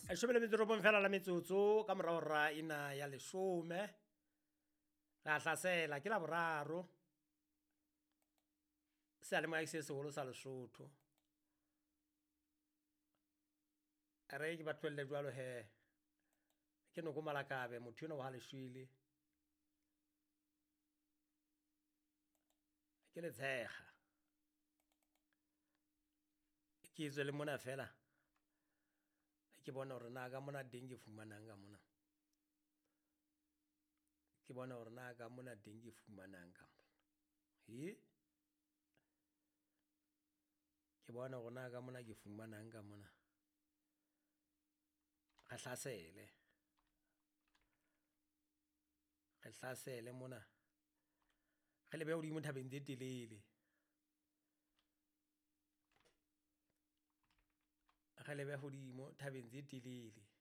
e shobele metsoropong fela la metsotso ka morao ra ina ya leshome ra hlasela ke la boraro se le moya se seholo sa Lesotho re ke batlwelle jwalo he ke no go malakabe motho yo wa leshwele ke le tshega ke tswe le mona fela ke bona hore na ka mona ding ke fumanang ka mona ke bona hore na ka mona ding ke fumanang ka mona ke bona hore na ka mona ke fumanang ka mona ga hlasele mona ge le be hodimo thabeng tse telele ge le be hodimo thabeng tse telele